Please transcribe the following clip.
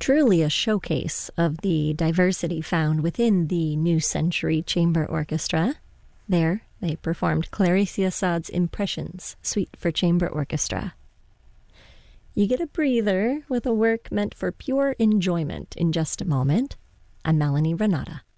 Truly a showcase of the diversity found within the New Century Chamber Orchestra. There, they performed Clarice Assad's Impressions, Suite for Chamber Orchestra. You get a breather with a work meant for pure enjoyment in just a moment. I'm Melanie Renata.